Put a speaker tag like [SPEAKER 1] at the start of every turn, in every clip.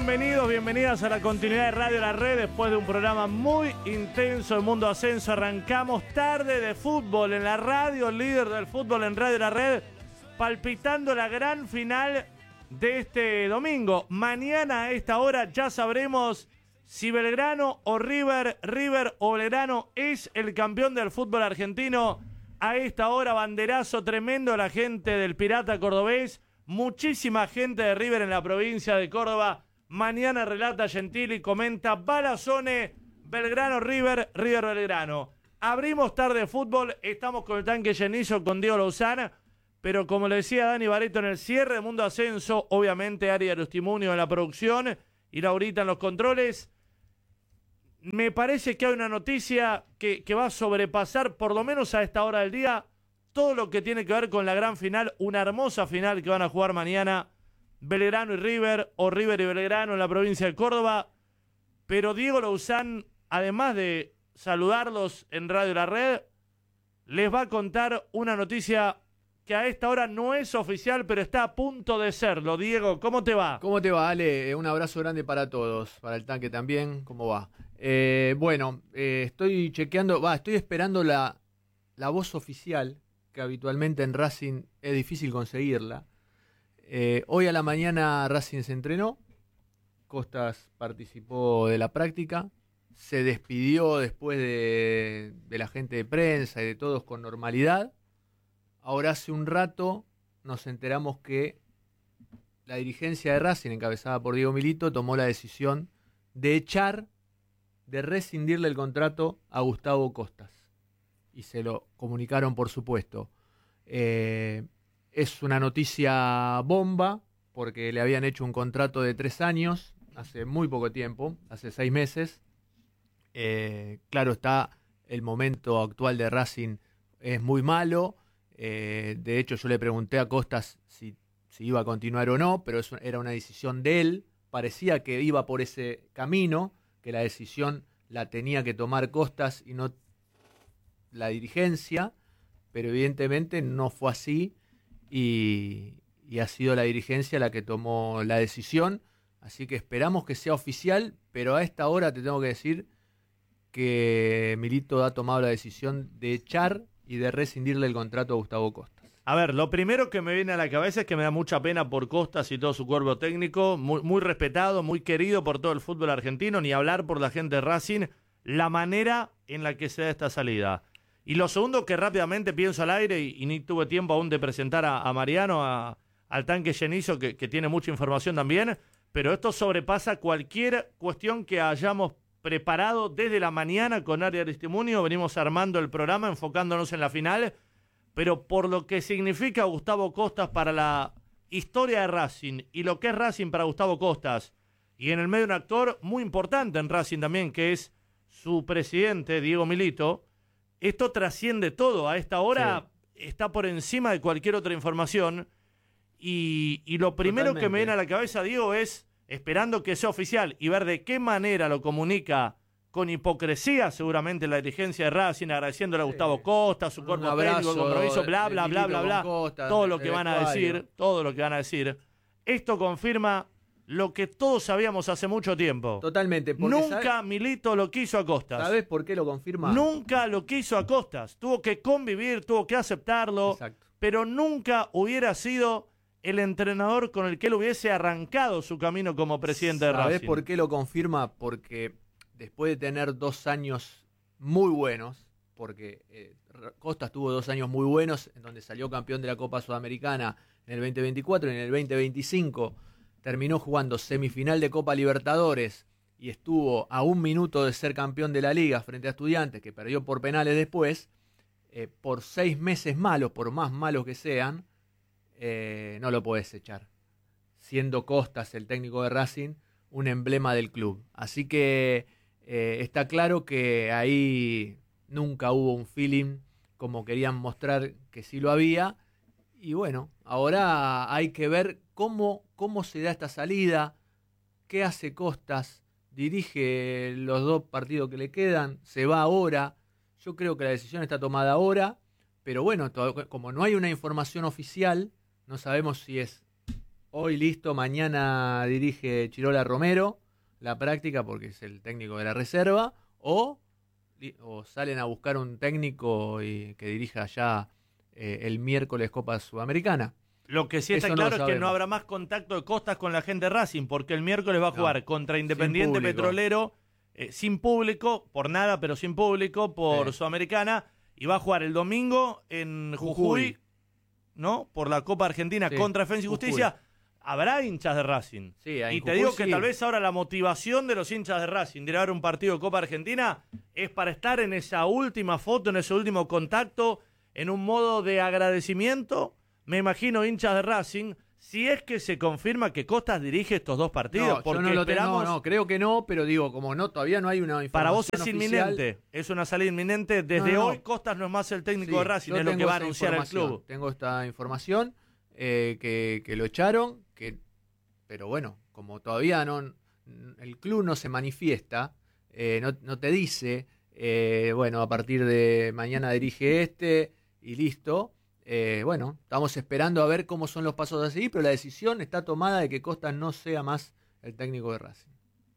[SPEAKER 1] Bienvenidos, bienvenidas a la continuidad de Radio La Red. Después de un programa muy intenso de Mundo Ascenso, arrancamos tarde de fútbol en la radio, líder del fútbol en Radio La Red, palpitando la gran final de este domingo. Mañana a esta hora ya sabremos si Belgrano o River o Belgrano es el campeón del fútbol argentino. A esta hora, banderazo tremendo, la gente del Pirata Cordobés, muchísima gente de River en la provincia de Córdoba. Mañana relata Gentili, comenta Balazone, Belgrano River Belgrano. Abrimos tarde de fútbol, estamos con el tanque llenizo con Diego Lozana, pero como le decía Dani Barreto en el cierre de Mundo Ascenso, obviamente Ari Aristimunio en la producción y Laurita en los controles. Me parece que hay una noticia que va a sobrepasar, por lo menos a esta hora del día, todo lo que tiene que ver con la gran final, una hermosa final que van a jugar mañana Belgrano y River, o River y Belgrano en la provincia de Córdoba. Pero Diego Lozán, además de saludarlos en Radio La Red, les va a contar una noticia que a esta hora no es oficial, pero está a punto de serlo. Diego, ¿cómo te va?
[SPEAKER 2] ¿Cómo te va, Ale? Un abrazo grande para todos, para el tanque también. ¿Cómo va? Estoy chequeando, estoy esperando la voz oficial, que habitualmente en Racing es difícil conseguirla. Hoy a la mañana Racing se entrenó, Costas participó de la práctica, se despidió después de la gente de prensa y de todos con normalidad. Ahora hace un rato nos enteramos que la dirigencia de Racing, encabezada por Diego Milito, tomó la decisión de rescindirle el contrato a Gustavo Costas. Y se lo comunicaron, por supuesto. Es una noticia bomba, porque le habían hecho un contrato de 3 años, hace muy poco tiempo, hace 6 meses. Claro está, el momento actual de Racing es muy malo. De hecho, yo le pregunté a Costas si iba a continuar o no, pero eso era una decisión de él. Parecía que iba por ese camino, que la decisión la tenía que tomar Costas y no la dirigencia, pero evidentemente no fue así y ha sido la dirigencia la que tomó la decisión, así que esperamos que sea oficial, pero a esta hora te tengo que decir que Milito ha tomado la decisión de echar y de rescindirle el contrato a Gustavo Costas.
[SPEAKER 1] A ver, lo primero que me viene a la cabeza es que me da mucha pena por Costas y todo su cuerpo técnico, muy respetado, muy querido por todo el fútbol argentino, ni hablar por la gente de Racing, la manera en la que se da esta salida. Y lo segundo que rápidamente pienso al aire, y ni tuve tiempo aún de presentar a Mariano, al tanque llenizo, que tiene mucha información también, pero esto sobrepasa cualquier cuestión que hayamos preparado desde la mañana con Ari Aristimunio. Venimos armando el programa, enfocándonos en la final, pero por lo que significa Gustavo Costas para la historia de Racing, y lo que es Racing para Gustavo Costas, y en el medio un actor muy importante en Racing también, que es su presidente, Diego Milito. Esto trasciende todo. A esta hora está por encima de cualquier otra información. Y lo primero Totalmente. Que me viene a la cabeza, Diego, es esperando que sea oficial y ver de qué manera lo comunica, con hipocresía seguramente, la dirigencia de Racing, agradeciéndole a Gustavo Costa, su cuerpo técnico, compromiso, bla, Costa, todo lo que van a decir. Esto confirma lo que todos sabíamos hace mucho tiempo.
[SPEAKER 2] Totalmente.
[SPEAKER 1] Nunca Milito lo quiso a Costas.
[SPEAKER 2] ¿Sabes por qué lo confirma?
[SPEAKER 1] Nunca lo quiso a Costas. Tuvo que convivir, tuvo que aceptarlo.
[SPEAKER 2] Exacto.
[SPEAKER 1] Pero nunca hubiera sido el entrenador con el que él hubiese arrancado su camino como presidente de Racing.
[SPEAKER 2] ¿Sabes por qué lo confirma? Porque después de tener 2 años muy buenos, porque Costas tuvo 2 años muy buenos, en donde salió campeón de la Copa Sudamericana en el 2024 y en el 2025... terminó jugando semifinal de Copa Libertadores y estuvo a 1 minuto de ser campeón de la Liga frente a Estudiantes, que perdió por penales después. Por 6 meses malos, por más malos que sean, no lo podés echar. Siendo Costas, el técnico de Racing, un emblema del club. Así que está claro que ahí nunca hubo un feeling como querían mostrar que sí lo había. Y bueno, ahora hay que ver cómo se da esta salida, qué hace Costas, dirige los 2 partidos que le quedan, se va ahora. Yo creo que la decisión está tomada ahora, pero bueno, como no hay una información oficial, no sabemos si es Hoy listo, mañana dirige Chirola Romero la práctica porque es el técnico de la reserva, o salen a buscar un técnico que dirija ya el miércoles Copa Sudamericana.
[SPEAKER 1] Lo que sí está claro es que no habrá más contacto de Costas con la gente de Racing, porque el miércoles va a jugar contra Independiente Petrolero, sin público, por nada, pero sin público, por Sudamericana, y va a jugar el domingo en Jujuy, ¿no? Por la Copa Argentina contra Defensa y Justicia. Habrá hinchas de Racing.
[SPEAKER 2] Sí,
[SPEAKER 1] y te digo que tal vez ahora la motivación de los hinchas de Racing de ir a ver un partido de Copa Argentina es para estar en esa última foto, en ese último contacto, en un modo de agradecimiento. Me imagino hinchas de Racing, si es que se confirma que Costas dirige estos dos partidos.
[SPEAKER 2] No,
[SPEAKER 1] porque
[SPEAKER 2] yo no lo tengo, no, creo que no, pero digo, como no, todavía no hay una información
[SPEAKER 1] para vos es
[SPEAKER 2] oficial.
[SPEAKER 1] Inminente, es una salida inminente. Desde hoy Costas no es más el técnico de Racing, es lo que va a anunciar el club.
[SPEAKER 2] Tengo esta información, que lo echaron, pero bueno, como todavía el club no se manifiesta, no te dice, bueno, a partir de mañana dirige y listo. Bueno, estamos esperando a ver cómo son los pasos a seguir, pero la decisión está tomada de que Costas no sea más el técnico de Racing.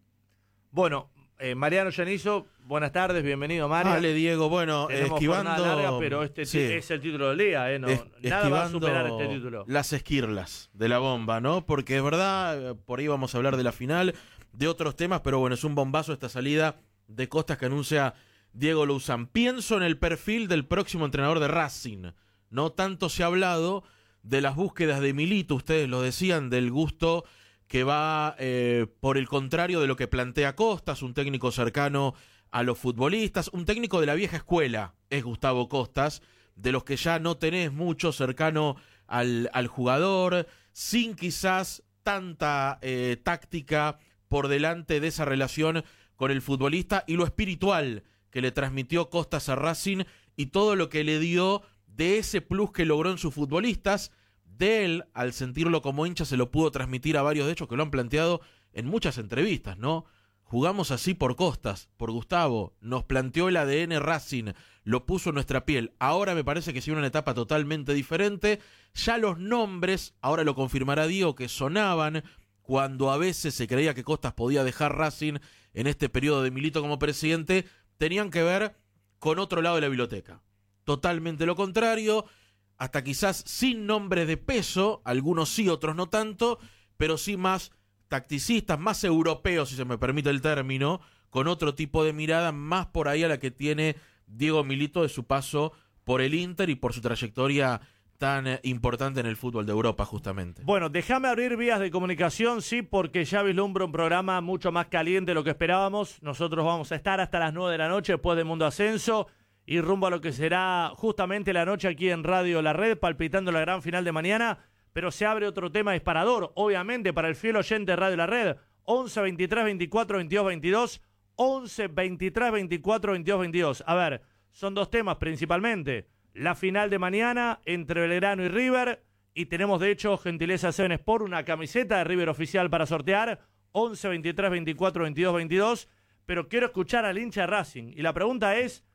[SPEAKER 1] Bueno, Mariano Llanizo, buenas tardes, bienvenido Mario.
[SPEAKER 3] Dale, Diego, bueno, esquivando...
[SPEAKER 1] larga, pero es el título del día, nada va a superar este título.
[SPEAKER 3] Las esquirlas de la bomba, ¿no? Porque es verdad, por ahí vamos a hablar de la final, de otros temas, pero bueno, es un bombazo esta salida de Costas que anuncia Diego Luzán. Pienso en el perfil del próximo entrenador de Racing. No tanto se ha hablado de las búsquedas de Milito, ustedes lo decían, del gusto que va por el contrario de lo que plantea Costas, un técnico cercano a los futbolistas, un técnico de la vieja escuela, es Gustavo Costas, de los que ya no tenés mucho cercano al jugador, sin quizás tanta táctica por delante de esa relación con el futbolista y lo espiritual que le transmitió Costas a Racing y todo lo que le dio de ese plus que logró en sus futbolistas. De él, al sentirlo como hincha, se lo pudo transmitir a varios de ellos que lo han planteado en muchas entrevistas, ¿no? Jugamos así por Costas, por Gustavo, nos planteó el ADN Racing, lo puso en nuestra piel. Ahora me parece que sigue una etapa totalmente diferente. Ya los nombres, ahora lo confirmará Diego, que sonaban cuando a veces se creía que Costas podía dejar Racing en este periodo de Milito como presidente, tenían que ver con otro lado de la biblioteca. Totalmente lo contrario, hasta quizás sin nombre de peso, algunos sí, otros no tanto, pero sí más tacticistas, más europeos, si se me permite el término, con otro tipo de mirada, más por ahí a la que tiene Diego Milito de su paso por el Inter y por su trayectoria tan importante en el fútbol de Europa, justamente.
[SPEAKER 1] Bueno, déjame abrir vías de comunicación, sí, porque ya vislumbro un programa mucho más caliente de lo que esperábamos. Nosotros vamos a estar hasta las 9 de la noche después de Mundo Ascenso y rumbo a lo que será justamente la noche aquí en Radio La Red, palpitando la gran final de mañana, pero se abre otro tema disparador, obviamente, para el fiel oyente de Radio La Red, 11 23 24 22 22, 11 23 24 22 22. A ver, son dos temas principalmente, la final de mañana entre Belgrano y River, y tenemos de hecho, gentileza Seven Sport, una camiseta de River oficial para sortear, 11 23 24 22 22, pero quiero escuchar al hincha de Racing, y la pregunta es,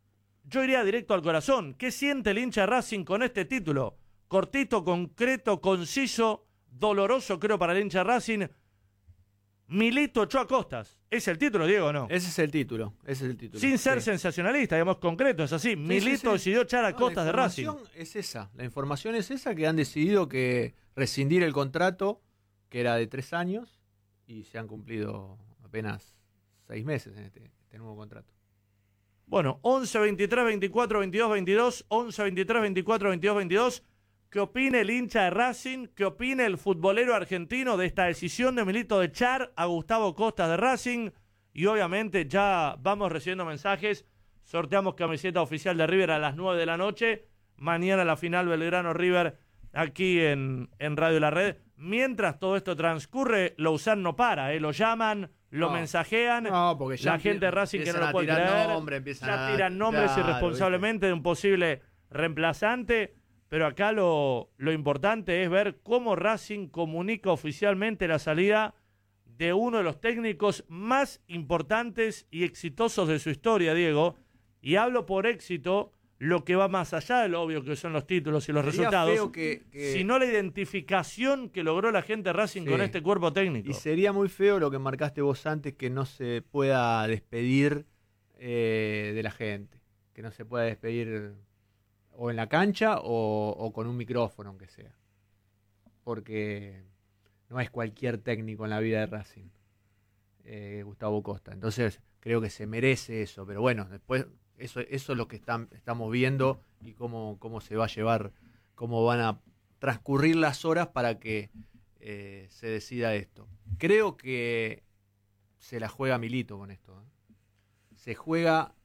[SPEAKER 1] yo iría directo al corazón. ¿Qué siente el hincha de Racing con este título? Cortito, concreto, conciso, doloroso, creo, para el hincha de Racing. Milito echó a Costas. ¿Es el título, Diego, no?
[SPEAKER 2] Ese es el título.
[SPEAKER 1] Sin ser sensacionalista, digamos, concreto, es así. Milito decidió echar a Costas de Racing.
[SPEAKER 2] La información es esa, que han decidido que rescindir el contrato, que era de 3 años, y se han cumplido apenas 6 meses en este nuevo contrato.
[SPEAKER 1] Bueno, 11 23 24 22 22, 11 23 24 22 22. ¿Qué opina el hincha de Racing? ¿Qué opina el futbolero argentino de esta decisión de Milito de echar a Gustavo Costas de Racing? Y obviamente ya vamos recibiendo mensajes. Sorteamos camiseta oficial de River a las 9 de la noche. Mañana la final Belgrano-River aquí en Radio La Red. Mientras todo esto transcurre, Luzán no para, lo llaman, lo mensajean.
[SPEAKER 2] No, porque ya
[SPEAKER 1] la gente de Racing que no lo puede creer. Ya tiran nombres irresponsablemente de un posible reemplazante. Pero acá lo importante es ver cómo Racing comunica oficialmente la salida de uno de los técnicos más importantes y exitosos de su historia, Diego. Y hablo por éxito, lo que va más allá de lo obvio que son los títulos y los
[SPEAKER 2] Sería
[SPEAKER 1] resultados,
[SPEAKER 2] feo que-
[SPEAKER 1] sino la identificación que logró la gente de Racing
[SPEAKER 2] Sí.
[SPEAKER 1] con este cuerpo técnico.
[SPEAKER 2] Y sería muy feo lo que marcaste vos antes, que no se pueda despedir de la gente. Que no se pueda despedir o en la cancha o con un micrófono, aunque sea. Porque no es cualquier técnico en la vida de Racing, Gustavo Costa. Entonces creo que se merece eso. Pero bueno, después eso es lo que estamos viendo y cómo se va a llevar, cómo van a transcurrir las horas para que se decida esto. Creo que se la juega Milito con esto. Se juega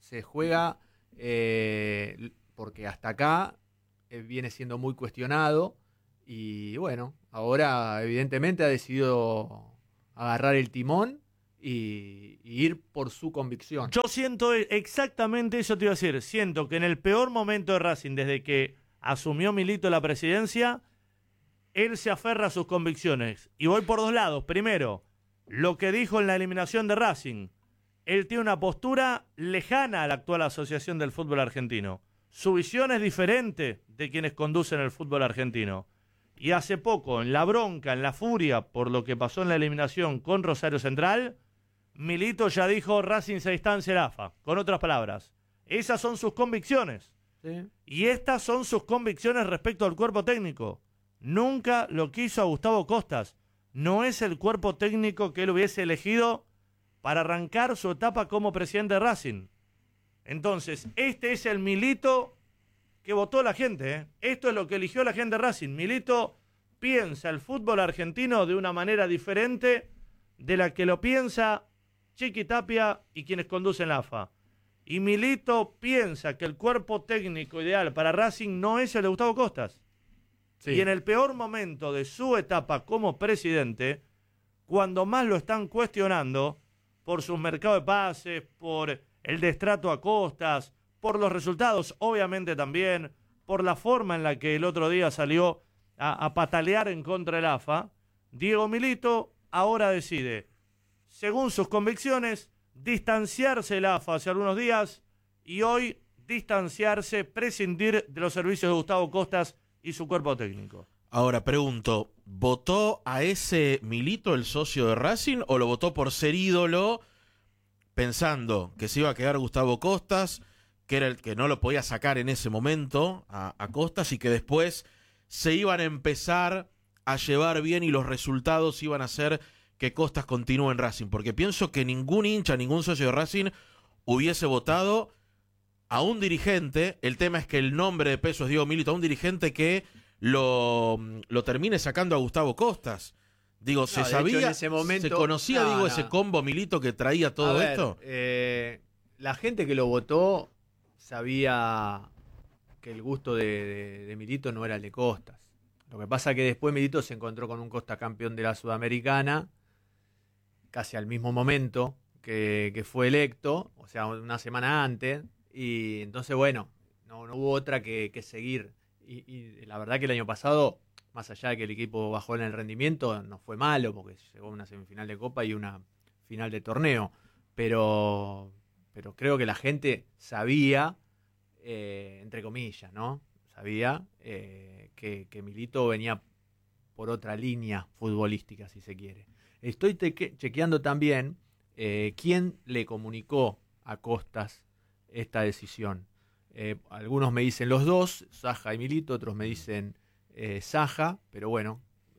[SPEAKER 2] porque hasta acá viene siendo muy cuestionado y bueno, ahora evidentemente ha decidido agarrar el timón y ir por su convicción.
[SPEAKER 1] Yo siento exactamente eso, te iba a decir. Siento que en el peor momento de Racing, desde que asumió Milito la presidencia, él se aferra a sus convicciones. Y voy por dos lados. Primero, lo que dijo en la eliminación de Racing. Él tiene una postura lejana a la actual Asociación del Fútbol Argentino. Su visión es diferente de quienes conducen el fútbol argentino. Y hace poco, en la bronca, en la furia por lo que pasó en la eliminación con Rosario Central, Milito ya dijo: Racing se distancia del AFA. Con otras palabras, esas son sus convicciones.
[SPEAKER 2] ¿Sí?
[SPEAKER 1] Y estas son sus convicciones respecto al cuerpo técnico. Nunca lo quiso a Gustavo Costas. No es el cuerpo técnico que él hubiese elegido para arrancar su etapa como presidente de Racing. Entonces, este es el Milito que votó la gente, ¿eh? Esto es lo que eligió la gente de Racing. Milito piensa el fútbol argentino de una manera diferente de la que lo piensa Chiqui Tapia y quienes conducen la AFA. Y Milito piensa que el cuerpo técnico ideal para Racing no es el de Gustavo Costas.
[SPEAKER 2] Sí.
[SPEAKER 1] Y en el peor momento de su etapa como presidente, cuando más lo están cuestionando por sus mercados de pases, por el destrato a Costas, por los resultados, obviamente también, por la forma en la que el otro día salió a patalear en contra del AFA, Diego Milito ahora decide, según sus convicciones, distanciarse del AFA hace algunos días y hoy distanciarse, prescindir de los servicios de Gustavo Costas y su cuerpo técnico.
[SPEAKER 3] Ahora pregunto, ¿votó a ese Milito el socio de Racing o lo votó por ser ídolo pensando que se iba a quedar Gustavo Costas, que era el que no lo podía sacar en ese momento a Costas y que después se iban a empezar a llevar bien y los resultados iban a hacer que Costas continúe en Racing? Porque pienso que ningún hincha, ningún socio de Racing hubiese votado a un dirigente, el tema es que el nombre de peso es Diego Milito, a un dirigente que lo termine sacando a Gustavo Costas. Digo,
[SPEAKER 2] No,
[SPEAKER 3] se
[SPEAKER 2] de hecho,
[SPEAKER 3] sabía,
[SPEAKER 2] en ese momento,
[SPEAKER 3] se conocía,
[SPEAKER 2] no.
[SPEAKER 3] ese combo Milito que traía todo
[SPEAKER 2] A ver,
[SPEAKER 3] esto.
[SPEAKER 2] La gente que lo votó sabía que el gusto de Milito no era el de Costas. Lo que pasa es que después Milito se encontró con un Costa campeón de la Sudamericana, casi al mismo momento que fue electo, o sea, una semana antes, y entonces, bueno, no hubo otra que seguir. Y la verdad que el año pasado, más allá de que el equipo bajó en el rendimiento, no fue malo, porque llegó a una semifinal de Copa y una final de torneo, pero creo que la gente sabía, entre comillas, ¿no? Sabía que Milito venía por otra línea futbolística, si se quiere. Estoy chequeando también quién le comunicó a Costas esta decisión. Algunos me dicen los dos, Saja y Milito, otros me dicen Saja, pero bueno.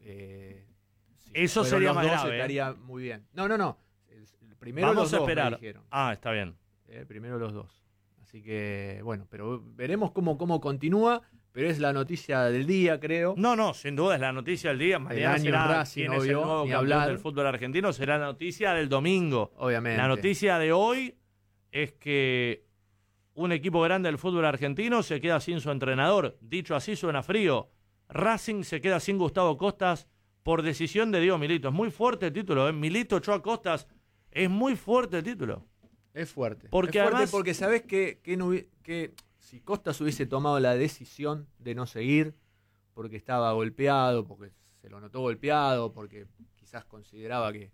[SPEAKER 2] Si
[SPEAKER 1] Eso
[SPEAKER 2] fueron
[SPEAKER 1] sería
[SPEAKER 2] los
[SPEAKER 1] más
[SPEAKER 2] dos,
[SPEAKER 1] grave,
[SPEAKER 2] estaría muy bien. No. El primero
[SPEAKER 1] Vamos
[SPEAKER 2] los
[SPEAKER 1] a
[SPEAKER 2] dos, me
[SPEAKER 1] esperar.
[SPEAKER 2] dijeron.
[SPEAKER 1] Ah, está bien.
[SPEAKER 2] Primero los dos. Así que, bueno, pero veremos cómo continúa, pero es la noticia del día, creo.
[SPEAKER 1] No, sin duda es la noticia del día. Mañana
[SPEAKER 2] año
[SPEAKER 1] será
[SPEAKER 2] Racing,
[SPEAKER 1] quién es el
[SPEAKER 2] obvio,
[SPEAKER 1] nuevo
[SPEAKER 2] ni
[SPEAKER 1] campeón
[SPEAKER 2] hablar.
[SPEAKER 1] del fútbol argentino. Será la noticia del domingo.
[SPEAKER 2] Obviamente.
[SPEAKER 1] La noticia de hoy es que un equipo grande del fútbol argentino se queda sin su entrenador. Dicho así, suena frío. Racing se queda sin Gustavo Costas por decisión de Diego Milito. Es muy fuerte el título, ¿eh? Milito echó a Costas. Es muy fuerte el título.
[SPEAKER 2] Es fuerte.
[SPEAKER 1] Porque
[SPEAKER 2] es fuerte
[SPEAKER 1] además,
[SPEAKER 2] porque sabés que si Costas hubiese tomado la decisión de no seguir, porque estaba golpeado, porque se lo notó golpeado, porque quizás consideraba que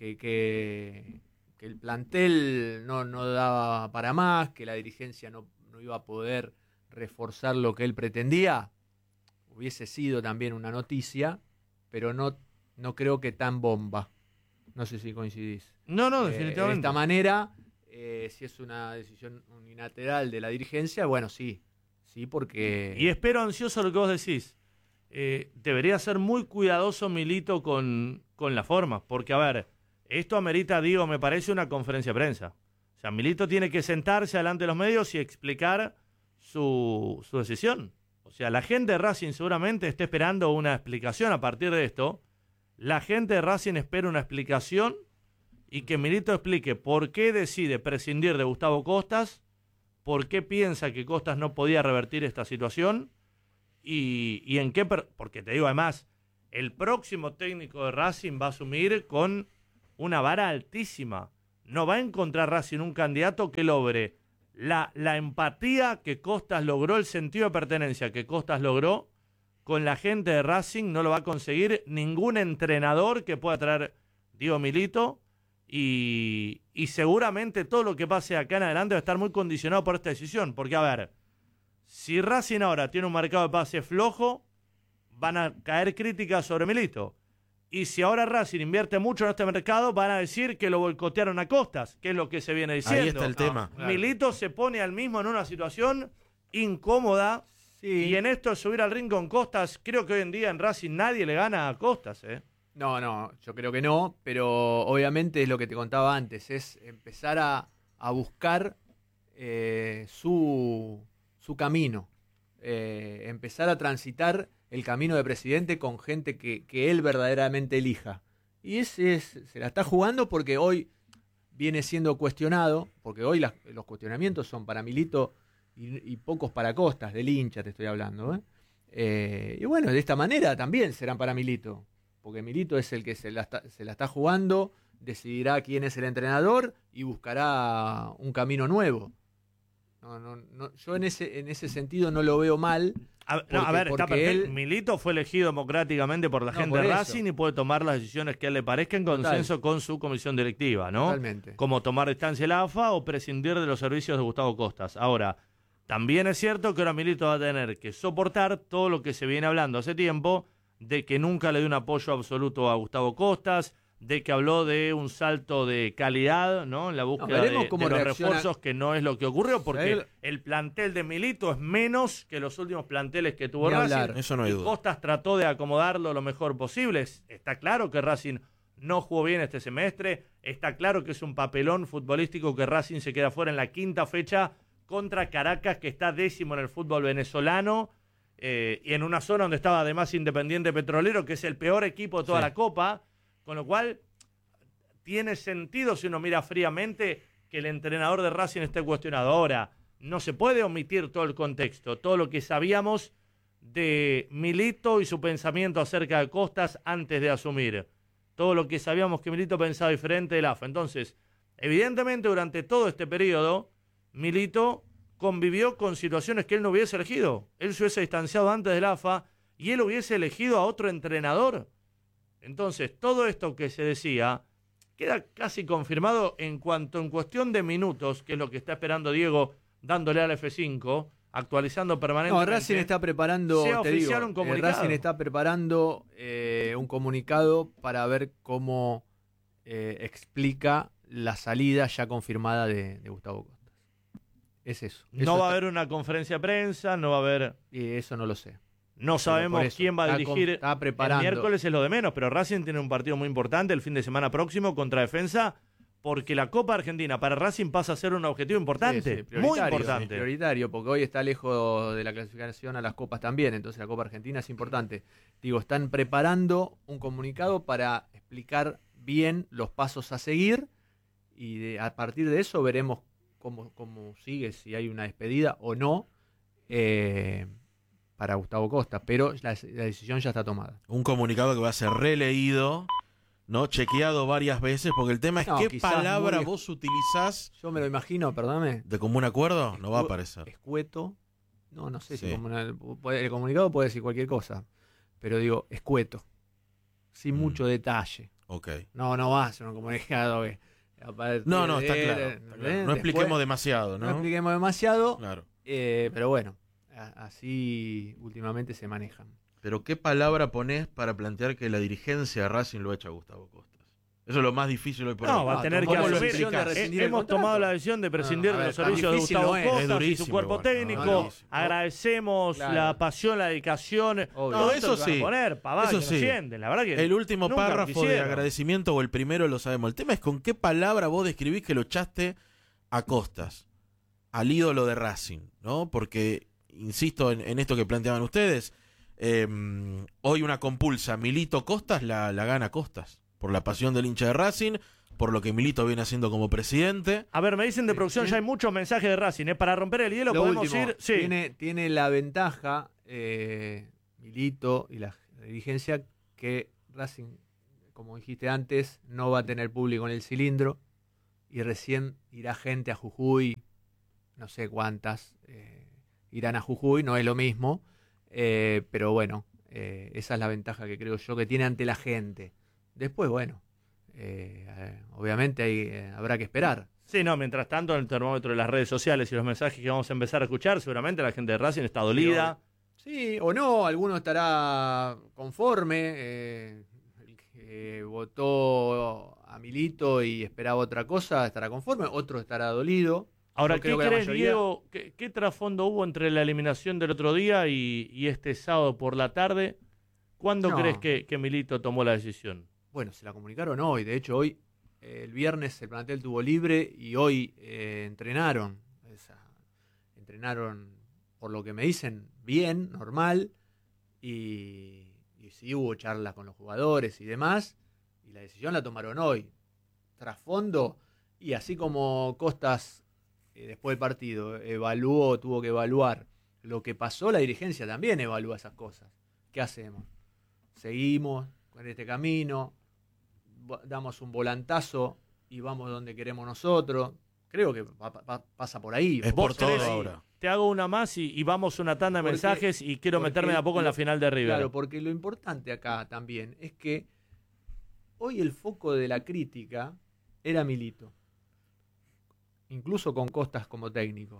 [SPEAKER 2] el plantel no daba para más, que la dirigencia no no iba a poder reforzar lo que él pretendía, hubiese sido también una noticia, pero no creo que tan bomba. No sé si coincidís.
[SPEAKER 1] No, definitivamente.
[SPEAKER 2] De esta manera, si es una decisión unilateral de la dirigencia, bueno, sí, porque...
[SPEAKER 1] Y espero ansioso lo que vos decís. Debería ser muy cuidadoso Milito con la forma, porque, a ver, esto amerita, digo, me parece una conferencia de prensa. O sea, Milito tiene que sentarse delante de los medios y explicar su decisión. O sea, la gente de Racing seguramente está esperando una explicación a partir de esto. La gente de Racing espera una explicación y que Milito explique por qué decide prescindir de Gustavo Costas, por qué piensa que Costas no podía revertir esta situación y en qué... Porque te digo, además, el próximo técnico de Racing va a asumir con una vara altísima. No va a encontrar Racing un candidato que logre la empatía que Costas logró, el sentido de pertenencia que Costas logró con la gente de Racing. No lo va a conseguir ningún entrenador que pueda traer Diego Milito y seguramente todo lo que pase acá en adelante va a estar muy condicionado por esta decisión, porque a ver, si Racing ahora tiene un mercado de pase flojo, van a caer críticas sobre Milito. Y si ahora Racing invierte mucho en este mercado, van a decir que lo boicotearon a Costas, que es lo que se viene diciendo.
[SPEAKER 3] Ahí está el tema.
[SPEAKER 1] Claro. Milito se pone al mismo en una situación incómoda. Sí. Y en esto de subir al ring con Costas, creo que hoy en día en Racing nadie le gana a Costas.
[SPEAKER 2] No, yo creo que no, pero obviamente es lo que te contaba antes, es empezar a buscar su camino, empezar a transitar el camino de presidente con gente que él verdaderamente elija. Y se la está jugando porque hoy viene siendo cuestionado, porque hoy los cuestionamientos son para Milito y pocos para Costas, del hincha te estoy hablando. Y bueno, de esta manera también serán para Milito, porque Milito es el que se la está jugando, decidirá quién es el entrenador y buscará un camino nuevo. No, yo en ese sentido no lo veo mal.
[SPEAKER 1] A ver, está perfecto. Milito fue elegido democráticamente por la gente de Racing y puede tomar las decisiones que a él le parezca en consenso con su comisión directiva, ¿no?
[SPEAKER 2] Totalmente.
[SPEAKER 1] Como tomar distancia de la AFA o prescindir de los servicios de Gustavo Costas. Ahora, también es cierto que ahora Milito va a tener que soportar todo lo que se viene hablando hace tiempo, de que nunca le dio un apoyo absoluto a Gustavo Costas, de que habló de un salto de calidad, ¿no? En la búsqueda de los refuerzos, que no es lo que ocurrió, porque el plantel de Milito es menos que los últimos planteles que tuvo Racing.
[SPEAKER 3] Eso no hay duda.
[SPEAKER 1] Costas trató de acomodarlo lo mejor posible. Está claro que Racing no jugó bien este semestre. Está claro que es un papelón futbolístico que Racing se queda fuera en la quinta fecha contra Caracas, que está 10º en el fútbol venezolano, y en una zona donde estaba además Independiente Petrolero, que es el peor equipo de toda la Copa. Con lo cual, tiene sentido, si uno mira fríamente, que el entrenador de Racing esté cuestionado. Ahora, no se puede omitir todo el contexto, todo lo que sabíamos de Milito y su pensamiento acerca de Costas antes de asumir. Todo lo que sabíamos que Milito pensaba diferente del AFA. Entonces, evidentemente, durante todo este periodo, Milito convivió con situaciones que él no hubiese elegido. Él se hubiese distanciado antes del AFA y él hubiese elegido a otro entrenador. Entonces, todo esto que se decía queda casi confirmado en cuestión de minutos, que es lo que está esperando Diego, dándole al F5, actualizando permanentemente.
[SPEAKER 2] No, Racing está preparando,
[SPEAKER 1] un comunicado.
[SPEAKER 2] Racing está preparando un comunicado para ver cómo explica la salida ya confirmada de Gustavo Costas. Es eso.
[SPEAKER 1] No va a haber una conferencia de prensa, no va a haber...
[SPEAKER 2] Eso no lo sé.
[SPEAKER 1] No sabemos quién va a dirigir.
[SPEAKER 2] Está preparando.
[SPEAKER 1] El miércoles es lo de menos, pero Racing tiene un partido muy importante el fin de semana próximo contra Defensa, porque la Copa Argentina para Racing pasa a ser un objetivo importante, muy importante.
[SPEAKER 2] Prioritario, porque hoy está lejos de la clasificación a las copas también, entonces la Copa Argentina es importante. Digo, están preparando un comunicado para explicar bien los pasos a seguir y a partir de eso veremos cómo sigue, si hay una despedida o no. Para Gustavo Costas, pero la decisión ya está tomada.
[SPEAKER 3] Un comunicado que va a ser releído, ¿no? Chequeado varias veces, porque el tema es qué palabra vos utilizás.
[SPEAKER 2] Yo me lo imagino, perdóname.
[SPEAKER 3] ¿De común acuerdo? No va a aparecer.
[SPEAKER 2] Escueto. No sé si el comunicado puede decir cualquier cosa, pero digo, escueto. Sin mucho detalle.
[SPEAKER 3] Ok.
[SPEAKER 2] No va a ser un comunicado que...
[SPEAKER 3] No, está claro. No expliquemos demasiado, ¿no?
[SPEAKER 2] No expliquemos demasiado.
[SPEAKER 3] Claro.
[SPEAKER 2] Pero bueno, así últimamente se manejan.
[SPEAKER 3] Pero ¿qué palabra ponés para plantear que la dirigencia de Racing lo echa a Gustavo Costas? Eso es lo más difícil hoy por hoy.
[SPEAKER 1] No, va a tener que
[SPEAKER 2] ¿cómo lo
[SPEAKER 1] asumir.
[SPEAKER 2] explicás?
[SPEAKER 1] Hemos tomado la decisión de prescindir de los servicios de Gustavo Costas
[SPEAKER 3] Es
[SPEAKER 1] y
[SPEAKER 3] durísimo,
[SPEAKER 1] su cuerpo
[SPEAKER 3] igual.
[SPEAKER 1] técnico.
[SPEAKER 3] No, durísimo.
[SPEAKER 1] Agradecemos la pasión, la dedicación.
[SPEAKER 2] Obvio.
[SPEAKER 1] Todo
[SPEAKER 3] No,
[SPEAKER 1] esto
[SPEAKER 3] eso
[SPEAKER 1] que van a
[SPEAKER 3] sí.
[SPEAKER 1] poner, pavada,
[SPEAKER 3] Eso
[SPEAKER 1] que no
[SPEAKER 3] sí.
[SPEAKER 1] sienten. La verdad que
[SPEAKER 3] El último
[SPEAKER 1] nunca
[SPEAKER 3] párrafo de
[SPEAKER 1] quisieron.
[SPEAKER 3] agradecimiento o el primero lo sabemos. El tema es con qué palabra vos describís que lo echaste a Costas, al ídolo de Racing, ¿no? Porque, insisto en esto que planteaban ustedes, hoy una compulsa Milito Costas la gana Costas, por la pasión del hincha de Racing, por lo que Milito viene haciendo como presidente.
[SPEAKER 1] A ver, me dicen de producción, ya hay muchos mensajes de Racing. Para romper el hielo
[SPEAKER 2] Lo
[SPEAKER 1] podemos
[SPEAKER 2] último,
[SPEAKER 1] ir. Sí.
[SPEAKER 2] tiene la ventaja, Milito y la dirigencia, que Racing, como dijiste antes, no va a tener público en el cilindro y recién irá gente a Jujuy, no sé cuántas irán a Jujuy, no es lo mismo, pero bueno, esa es la ventaja que creo yo que tiene ante la gente. Después, bueno, obviamente habrá que esperar.
[SPEAKER 1] Sí, no, mientras tanto en el termómetro de las redes sociales y los mensajes que vamos a empezar a escuchar, seguramente la gente de Racing está dolida.
[SPEAKER 2] Sí, o no, alguno estará conforme, el que votó a Milito y esperaba otra cosa estará conforme, otro estará dolido.
[SPEAKER 1] Ahora,
[SPEAKER 2] Yo
[SPEAKER 1] ¿qué
[SPEAKER 2] creo que la
[SPEAKER 1] crees,
[SPEAKER 2] mayoría-
[SPEAKER 1] Diego? ¿Qué trasfondo hubo entre la eliminación del otro día y este sábado por la tarde? ¿Cuándo
[SPEAKER 2] No.
[SPEAKER 1] crees que Milito tomó la decisión?
[SPEAKER 2] Bueno, se la comunicaron hoy, de hecho hoy, el viernes el plantel tuvo libre y hoy entrenaron, entrenaron por lo que me dicen bien, normal, y sí hubo charlas con los jugadores y demás, y la decisión la tomaron hoy. Trasfondo, y así como Costas después del partido tuvo que evaluar lo que pasó, la dirigencia también evalúa esas cosas. ¿Qué hacemos? Seguimos con este camino, damos un volantazo y vamos donde queremos nosotros. Creo que pasa por ahí.
[SPEAKER 3] Es por
[SPEAKER 1] Vos
[SPEAKER 3] todo
[SPEAKER 1] tenés-
[SPEAKER 3] ahora.
[SPEAKER 1] Te hago una más y vamos una tanda de
[SPEAKER 2] Porque-
[SPEAKER 1] mensajes y quiero
[SPEAKER 2] porque
[SPEAKER 1] meterme de a poco en la final de River.
[SPEAKER 2] Claro, porque lo importante acá también es que hoy el foco de la crítica era Milito. Incluso con Costas como técnico.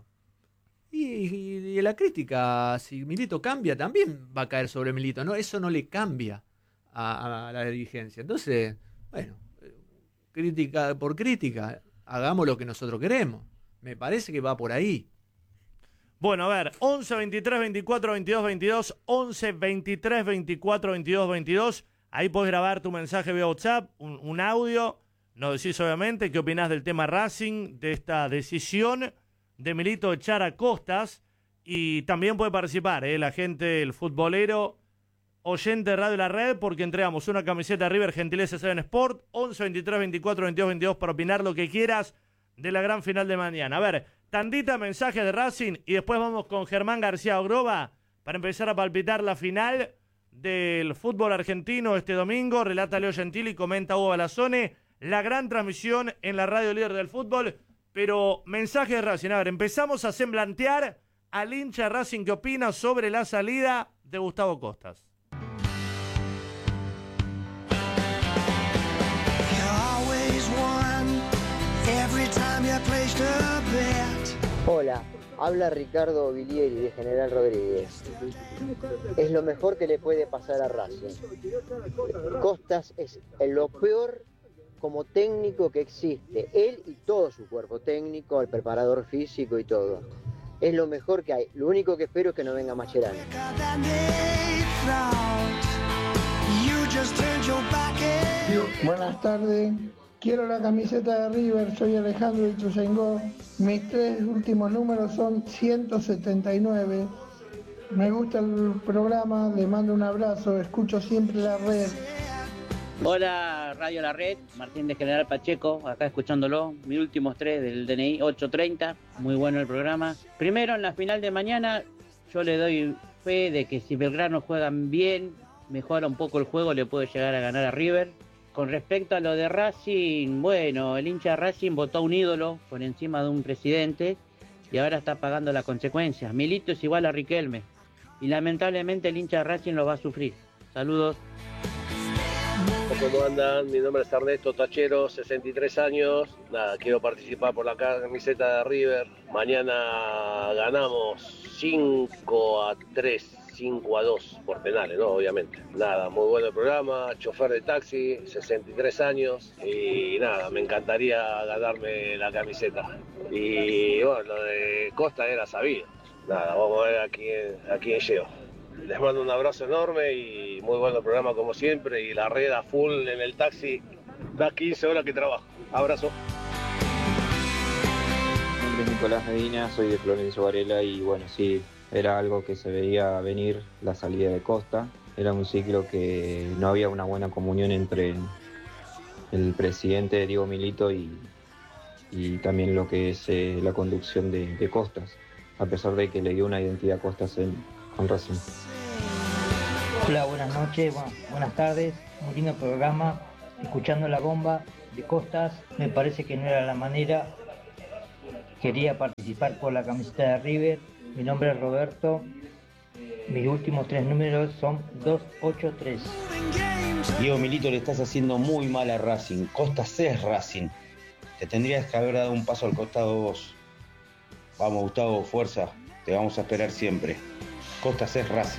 [SPEAKER 2] Y la crítica, si Milito cambia, también va a caer sobre Milito. ¿No? Eso no le cambia a la dirigencia. Entonces, bueno, crítica por crítica, hagamos lo que nosotros queremos. Me parece que va por ahí.
[SPEAKER 1] Bueno, a ver, 11 23 24 22 22, 11 23 24 22 22. Ahí podés grabar tu mensaje vía WhatsApp, un audio. Nos decís obviamente qué opinás del tema Racing, de esta decisión de Milito echar a Costas. Y también puede participar la gente, el futbolero, oyente de Radio La Red, porque entregamos una camiseta de River Gentileza 7 Sport, 11 23 24 22 22 para opinar lo que quieras de la gran final de mañana. A ver, tandita mensaje de Racing y después vamos con Germán García Ogrova para empezar a palpitar la final del fútbol argentino este domingo. Relata Leo Gentili, comenta Hugo Balazone, la gran transmisión en la radio líder del fútbol. Pero mensaje de Racing, a ver, empezamos a semblantear al hincha de Racing que opina sobre la salida de Gustavo Costas.
[SPEAKER 4] Hola, habla Ricardo Bilieri de General Rodríguez. Es lo mejor que le puede pasar a Racing. Costas es lo peor como técnico que existe. Él y todo su cuerpo técnico, el preparador físico y todo. Es lo mejor que hay. Lo único que espero es que no venga Mascherano.
[SPEAKER 5] Buenas tardes. Quiero la camiseta de River, soy Alejandro de Ituzaingó. Mis 3 últimos números son 179. Me gusta el programa, le mando un abrazo, escucho siempre la red.
[SPEAKER 6] Hola, Radio La Red, Martín de General Pacheco, acá escuchándolo. Mis últimos 3 del DNI 830, muy bueno el programa. Primero, en la final de mañana, yo le doy fe de que si Belgrano juegan bien, mejora un poco el juego, le puede llegar a ganar a River. Con respecto a lo de Racing, bueno, el hincha de Racing votó a un ídolo por encima de un presidente y ahora está pagando las consecuencias. Milito es igual a Riquelme y lamentablemente el hincha de Racing lo va a sufrir. Saludos.
[SPEAKER 7] ¿Cómo andan? Mi nombre es Ernesto Tachero, 63 años. Nada, quiero participar por la camiseta de River. Mañana ganamos 5-3, 5-2 por penales, ¿no? Obviamente. Nada, muy bueno el programa. Chofer de taxi, 63 años. Y nada, me encantaría ganarme la camiseta. Y bueno, lo de Costa era sabido. Nada, vamos a ver a quién llevo. Les mando un abrazo enorme y muy bueno el programa como siempre. Y la red a full en el taxi, das 15 horas que trabajo. Abrazo.
[SPEAKER 8] Mi nombre es Nicolás Medina, soy de Florencio Varela y bueno, sí, era algo que se veía venir la salida de Costa. Era un ciclo que no había una buena comunión entre el presidente Diego Milito y también lo que es la conducción de Costas, a pesar de que le dio una identidad a Costas con Racing.
[SPEAKER 9] Hola, buenas noches, buenas tardes, muy lindo programa, escuchando la bomba de Costas, me parece que no era la manera, quería participar por la camiseta de River, mi nombre es Roberto, mis últimos 3 números son 283.
[SPEAKER 10] Diego Milito, le estás haciendo muy mal a Racing, Costas es Racing, te tendrías que haber dado un paso al costado vos. Vamos Gustavo, fuerza, te vamos a esperar siempre. Costas es Racing.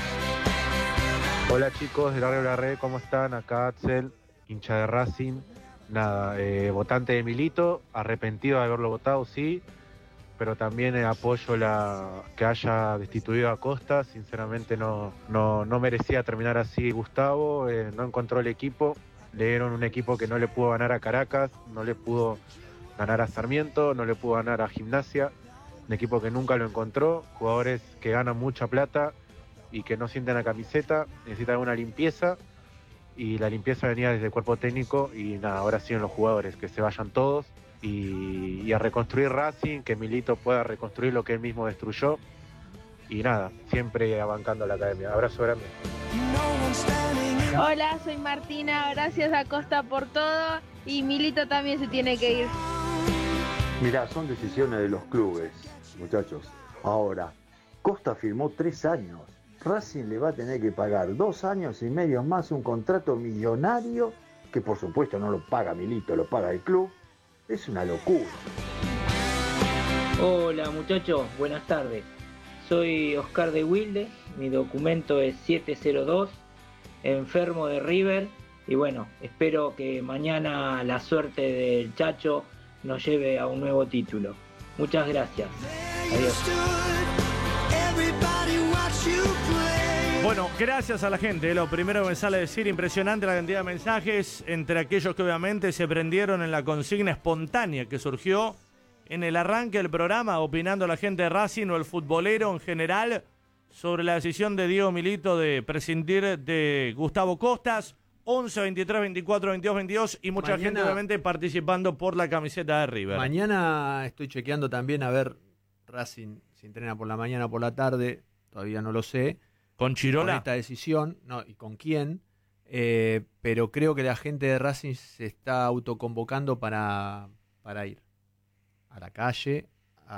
[SPEAKER 11] Hola chicos de Radio La Red, ¿cómo están? Acá Axel, hincha de Racing. Nada, votante de Milito, arrepentido de haberlo votado, sí, pero también apoyo que haya destituido a Costa. Sinceramente no merecía terminar así Gustavo, no encontró el equipo. Le dieron un equipo que no le pudo ganar a Caracas, no le pudo ganar a Sarmiento, no le pudo ganar a Gimnasia. Un equipo que nunca lo encontró, jugadores que ganan mucha plata y que no sienten la camiseta, necesitan una limpieza y la limpieza venía desde el cuerpo técnico y nada, ahora siguen los jugadores, que se vayan todos y a reconstruir Racing, que Milito pueda reconstruir lo que él mismo destruyó y nada, siempre abancando la academia. Abrazo grande.
[SPEAKER 12] Hola, soy Martina, gracias a Costa por todo y Milito también se tiene que ir.
[SPEAKER 13] Mirá, son decisiones de los clubes, muchachos. Ahora, Costa firmó 3 años. Racing le va a tener que pagar 2 años y medio más un contrato millonario, que por supuesto no lo paga Milito, lo paga el club. Es una locura.
[SPEAKER 9] Hola muchachos, buenas tardes. Soy Oscar de Wilde, mi documento es 702, enfermo de River. Y bueno, espero que mañana la suerte del Chacho nos lleve a un nuevo título. Muchas gracias. Adiós.
[SPEAKER 1] Bueno, gracias a la gente. Lo primero que me sale a decir, impresionante la cantidad de mensajes entre aquellos que obviamente se prendieron en la consigna espontánea que surgió en el arranque del programa, opinando la gente de Racing o el futbolero en general sobre la decisión de Diego Milito de prescindir de Gustavo Costas. 11, 23, 24, 22, 22 y mucha gente obviamente participando por la camiseta de River.
[SPEAKER 2] Mañana estoy chequeando también a ver Racing si entrena por la mañana o por la tarde, todavía no lo sé.
[SPEAKER 1] ¿Con Chirola?
[SPEAKER 2] Con esta decisión, no, y con quién, pero creo que la gente de Racing se está autoconvocando para ir a la calle,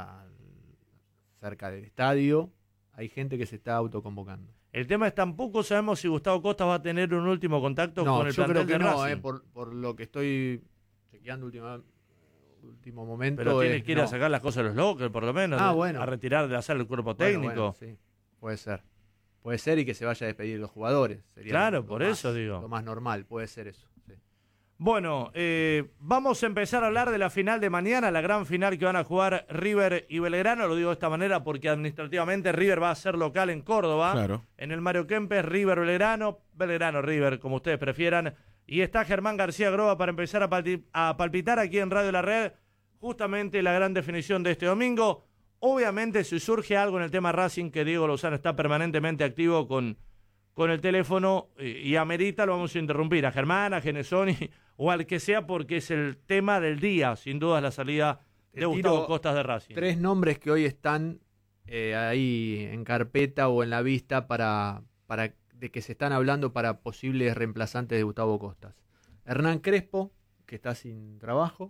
[SPEAKER 2] cerca del estadio, hay gente que se está autoconvocando.
[SPEAKER 1] El tema es tampoco sabemos si Gustavo Costa va a tener un último contacto con el plantel de Racing.
[SPEAKER 2] Por lo que estoy chequeando último momento.
[SPEAKER 1] Pero tiene que ir a sacar las cosas de los locos, por lo menos,
[SPEAKER 2] bueno.
[SPEAKER 1] A retirar de hacer el cuerpo técnico.
[SPEAKER 2] Bueno, sí, puede ser. Puede ser y que se vaya a despedir de los jugadores. Sería
[SPEAKER 1] claro, por eso digo.
[SPEAKER 2] Lo más normal, puede ser eso. Sí.
[SPEAKER 1] Bueno, vamos a empezar a hablar de la final de mañana, la gran final que van a jugar River y Belgrano. Lo digo de esta manera porque administrativamente River va a ser local en Córdoba.
[SPEAKER 3] Claro.
[SPEAKER 1] En el Mario Kempes, River, Belgrano, River, como ustedes prefieran. Y está Germán García Groba para empezar a palpitar aquí en Radio La Red justamente la gran definición de este domingo. Obviamente, si surge algo en el tema Racing, que Diego Lozano está permanentemente activo con el teléfono y amerita, lo vamos a interrumpir a Germán, a Genesoni o al que sea, porque es el tema del día, sin duda, la salida de Gustavo Costas de Racing.
[SPEAKER 2] 3 nombres que hoy están ahí en carpeta o en la vista de que se están hablando para posibles reemplazantes de Gustavo Costas. Hernán Crespo, que está sin trabajo.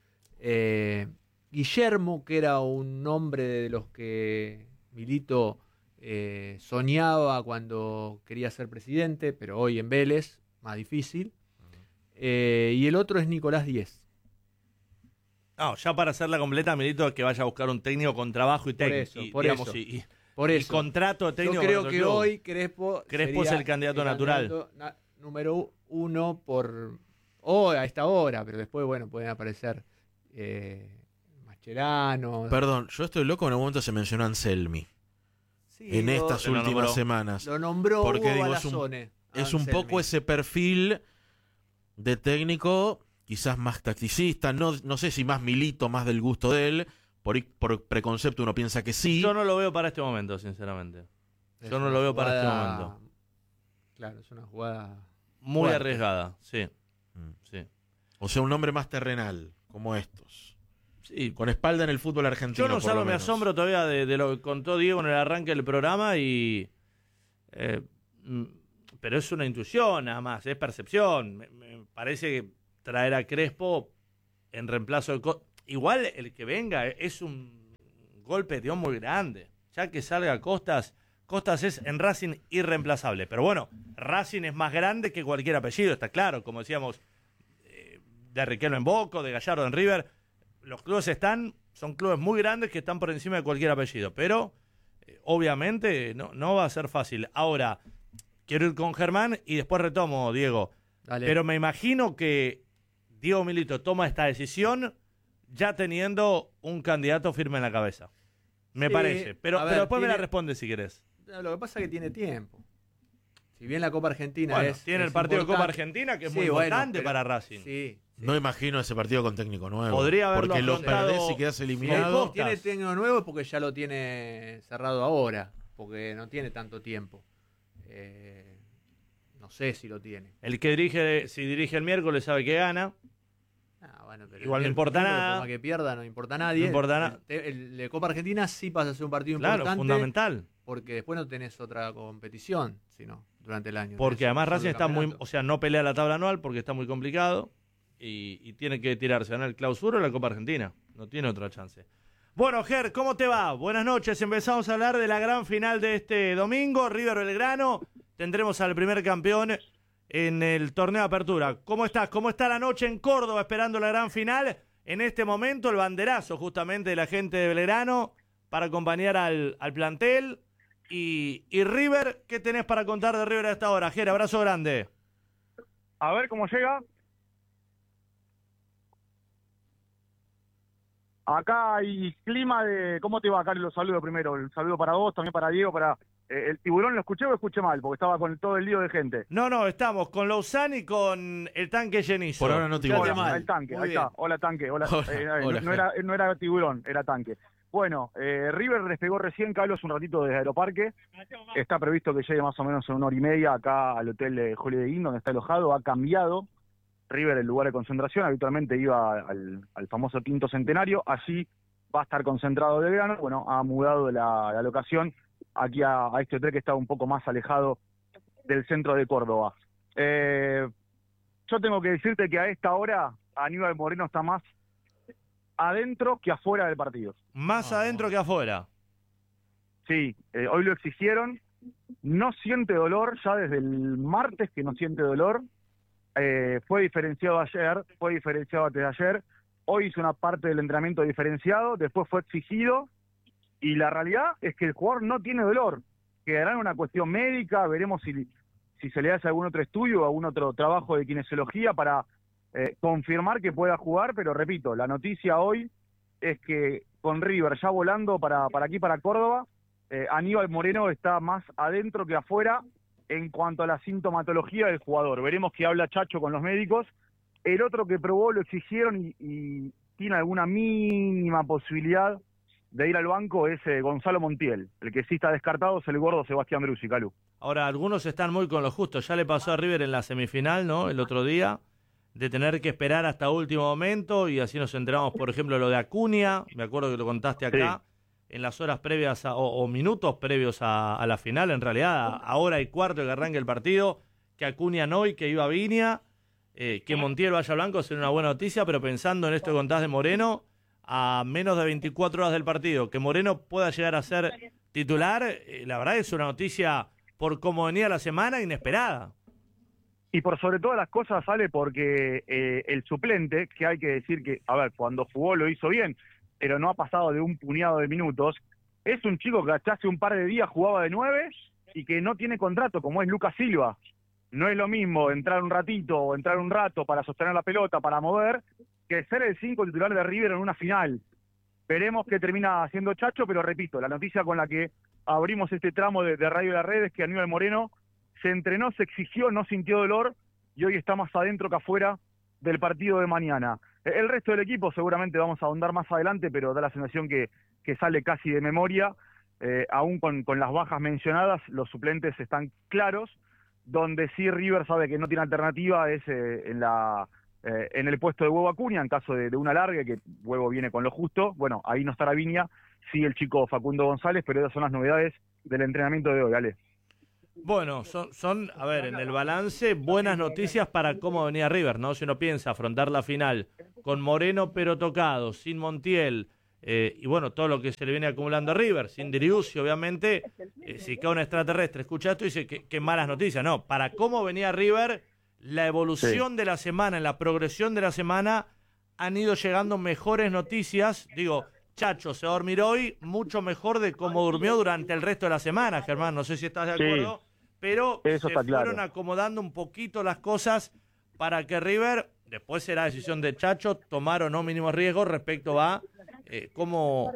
[SPEAKER 2] Guillermo, que era un nombre de los que Milito soñaba cuando quería ser presidente, pero hoy en Vélez, más difícil. Y el otro es Nicolás Díez.
[SPEAKER 1] No, ya para hacerla completa, Milito, que vaya a buscar un técnico con trabajo y técnico.
[SPEAKER 2] Por eso.
[SPEAKER 1] Y contrato técnico.
[SPEAKER 2] Yo creo que hoy Crespo
[SPEAKER 1] es el candidato natural.
[SPEAKER 2] Número 1 a esta hora, pero después, bueno, pueden aparecer Mascherano.
[SPEAKER 3] Perdón, yo estoy loco, en un momento se mencionó Anselmi.
[SPEAKER 2] Sí,
[SPEAKER 3] en estas últimas semanas.
[SPEAKER 2] Lo nombró
[SPEAKER 3] porque
[SPEAKER 2] Hugo
[SPEAKER 3] digo,
[SPEAKER 2] Balazzone,
[SPEAKER 3] es un poco ese perfil de técnico, quizás más tacticista, no sé si más Milito, más del gusto de él, por preconcepto uno piensa que sí.
[SPEAKER 1] Yo no lo veo para este momento, sinceramente. Yo no lo veo para este momento.
[SPEAKER 2] Claro, es una jugada
[SPEAKER 1] muy
[SPEAKER 2] fuerte.
[SPEAKER 1] Arriesgada, sí. Sí.
[SPEAKER 3] O sea, un nombre más terrenal, como estos.
[SPEAKER 1] Sí.
[SPEAKER 3] Con espalda en el fútbol argentino.
[SPEAKER 1] Yo no salgo, me asombro todavía de lo que contó Diego en el arranque del programa pero es una intuición nada más, es percepción. Me parece que traer a Crespo en reemplazo de... Igual el que venga es un golpe de Dios muy grande. Ya que salga Costas es en Racing irreemplazable. Pero bueno, Racing es más grande que cualquier apellido, está claro. Como decíamos, de Riquelme en Boca, de Gallardo en River. Los clubes son clubes muy grandes que están por encima de cualquier apellido. Pero obviamente no va a ser fácil. Ahora, quiero ir con Germán y después retomo, Diego.
[SPEAKER 2] Dale.
[SPEAKER 1] Pero me imagino que Diego Milito toma esta decisión ya teniendo un candidato firme en la cabeza. Me parece. Pero después me la responde si querés.
[SPEAKER 2] Lo que pasa es que tiene tiempo. Si bien la Copa Argentina
[SPEAKER 1] tiene el partido de Copa Argentina, que es muy importante para Racing.
[SPEAKER 2] Sí.
[SPEAKER 3] No imagino ese partido con técnico nuevo.
[SPEAKER 1] Podría haberlo
[SPEAKER 3] porque lo perdés y quedás eliminado.
[SPEAKER 2] Tiene técnico nuevo porque ya lo tiene cerrado ahora. Porque no tiene tanto tiempo. No sé si lo tiene.
[SPEAKER 1] El que si dirige el miércoles sabe que gana.
[SPEAKER 2] Pero
[SPEAKER 1] igual no importa nada.
[SPEAKER 2] Que pierda, no importa a nadie.
[SPEAKER 1] No importa nada.
[SPEAKER 2] El de Copa Argentina sí pasa a ser un partido
[SPEAKER 1] claro,
[SPEAKER 2] importante.
[SPEAKER 1] Fundamental.
[SPEAKER 2] Porque después no tenés otra competición, sino durante el año.
[SPEAKER 1] Porque además Racing está no pelea la tabla anual porque está muy complicado y tiene que tirarse en el clausura o la Copa Argentina. No tiene otra chance. Bueno, Ger, ¿cómo te va? Buenas noches. Empezamos a hablar de la gran final de este domingo, River Belgrano. Tendremos al primer campeón en el torneo de apertura. ¿Cómo estás? ¿Cómo está la noche en Córdoba esperando la gran final? En este momento el banderazo justamente de la gente de Belgrano para acompañar al plantel. Y River, ¿qué tenés para contar de River a esta hora? Ger, abrazo grande.
[SPEAKER 14] A ver cómo llega. Acá hay clima de... ¿Cómo te va, Carlos? Los saludo primero. El saludo para vos, también para Diego, para... ¿El tiburón lo escuché o escuché mal? Porque estaba con todo el lío de gente.
[SPEAKER 1] No, estamos con Lozano y con el tanque llenizo.
[SPEAKER 3] Por ahora no tiburón.
[SPEAKER 14] Hola, el tanque, ahí está. Hola, tanque. Hola.
[SPEAKER 3] Hola,
[SPEAKER 14] no era tiburón, era tanque. Bueno, River despegó recién, Carlos, un ratito desde Aeroparque. Está previsto que llegue más o menos en 1 hora y media acá al hotel de Holiday Inn, donde está alojado. Ha cambiado River el lugar de concentración. Habitualmente iba al famoso Quinto Centenario. Allí va a estar concentrado Belgrano. Bueno, ha mudado la locación aquí a este hotel que está un poco más alejado del centro de Córdoba. Yo tengo que decirte que a esta hora Aníbal Moreno está más adentro que afuera del partido.
[SPEAKER 1] Más adentro que afuera.
[SPEAKER 14] Sí, hoy lo exigieron. No siente dolor, ya desde el martes que no siente dolor. Fue diferenciado ayer, fue diferenciado antes de ayer. Hoy hizo una parte del entrenamiento diferenciado, después fue exigido. Y la realidad es que el jugador no tiene dolor. Quedará en una cuestión médica, veremos si se le hace algún otro estudio o algún otro trabajo de kinesiología para confirmar que pueda jugar, pero repito, la noticia hoy es que con River ya volando para aquí, para Córdoba, Aníbal Moreno está más adentro que afuera en cuanto a la sintomatología del jugador. Veremos qué habla Chacho con los médicos. El otro que probó lo exigieron y tiene alguna mínima posibilidad de ir al banco es Gonzalo Montiel. El que sí está descartado es el gordo Sebastián Brusi, Calú.
[SPEAKER 1] Ahora, algunos están muy con lo justo. Ya le pasó a River en la semifinal, ¿no? El otro día, de tener que esperar hasta último momento, y así nos enteramos, por ejemplo, lo de Acuña. Me acuerdo que lo contaste acá, en las horas previas o minutos previos a la final, en realidad, a hora y cuarto que arranque el partido, que Acuña no y que iba Viña, que Montiel vaya al blanco sería una buena noticia, pero pensando en esto que contás de Moreno, a menos de 24 horas del partido, que Moreno pueda llegar a ser titular, la verdad es una noticia, por cómo venía la semana, inesperada.
[SPEAKER 14] Y por sobre todas las cosas sale porque el suplente, que hay que decir que, a ver, cuando jugó lo hizo bien, pero no ha pasado de un puñado de minutos, es un chico que hasta hace un par de días jugaba de 9 y que no tiene contrato, como es Lucas Silva. No es lo mismo entrar un ratito o entrar un rato para sostener la pelota, para mover, que ser el 5 titular de River en una final. Veremos qué termina haciendo Chacho, pero repito, la noticia con la que abrimos este tramo de Radio de la Red es que Aníbal Moreno se entrenó, se exigió, no sintió dolor y hoy está más adentro que afuera del partido de mañana. El resto del equipo seguramente vamos a ahondar más adelante, pero da la sensación que sale casi de memoria. Aún con las bajas mencionadas, los suplentes están claros. Donde sí River sabe que no tiene alternativa es en el puesto de Huevo Acuña, en caso de una larga, que Huevo viene con lo justo. Bueno, ahí no estará Viña, sí el chico Facundo González, pero esas son las novedades del entrenamiento de hoy, Ale.
[SPEAKER 1] Bueno, son, a ver, en el balance, buenas noticias para cómo venía River, ¿no? Si uno piensa afrontar la final con Moreno pero tocado, sin Montiel, y bueno, todo lo que se le viene acumulando a River, sin Driussi, obviamente, si cae un extraterrestre, escucha esto y dice que malas noticias. No, para cómo venía River, la evolución de la semana, en la progresión de la semana, han ido llegando mejores noticias. Digo, Chacho se va a dormir hoy mucho mejor de cómo durmió durante el resto de la semana, Germán, no sé si estás de acuerdo, pero
[SPEAKER 14] eso
[SPEAKER 1] se
[SPEAKER 14] está
[SPEAKER 1] fueron
[SPEAKER 14] claro.
[SPEAKER 1] acomodando un poquito las cosas para que River, después será decisión de Chacho, tomar o no mínimos riesgos respecto a cómo